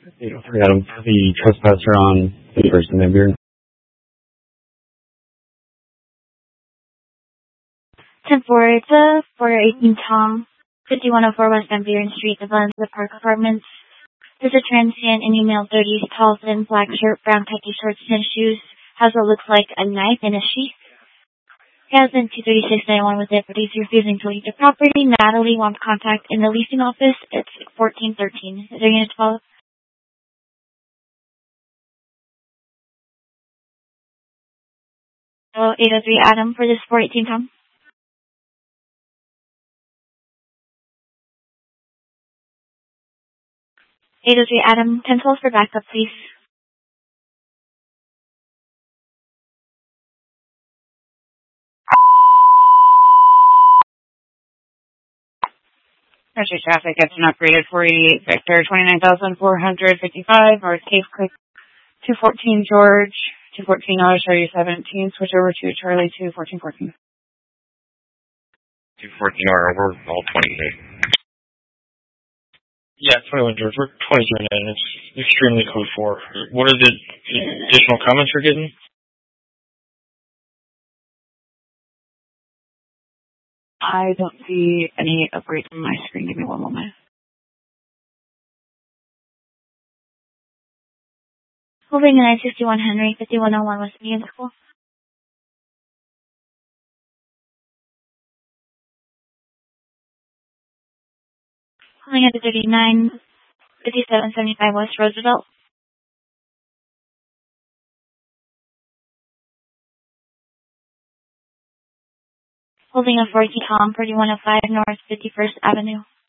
803 Adam for the trespasser on the person Van Buren. 10-4, it's a 418 Tom, 5104 West Van Buren Street, the Park Apartments. There's a transient in email 30s, tall, thin, black shirt, brown khaki shorts, tennis shoes, has what looks like a knife in a sheath. He has been 23691 with it, but he's refusing to leave the property. Natalie wants contact in the leasing office. It's 1413. Is there unit 12? So 803 Adam for this 418 Tom. Adam, 1012 for backup, please. Metro traffic, it's an upgraded 488 Victor, 29,455, or Cave Creek, 214 George, 214 Charlie 17, switch over to Charlie 21414. 214 over, all 28. Yeah, 21 George, we're 23 in, it's extremely code 4. What are the additional comments you're getting? I don't see any upgrades on my screen. Give me one moment. Moving to 961 Henry, 5101 West Indian School. Pulling at the 39, 5775 West Roosevelt. Holding a 40 Tom, 3105 North 51st Avenue.